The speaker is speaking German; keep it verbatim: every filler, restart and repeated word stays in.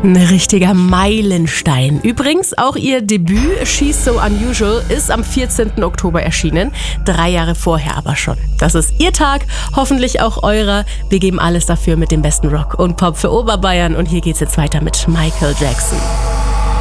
Ein richtiger Meilenstein. Übrigens, auch ihr Debüt She's So Unusual ist am vierzehnten Oktober erschienen. Drei Jahre vorher aber schon. Das ist ihr Tag, hoffentlich auch eurer. Wir geben alles dafür mit dem besten Rock und Pop für Oberbayern. Und hier geht's jetzt weiter mit Michael Jackson.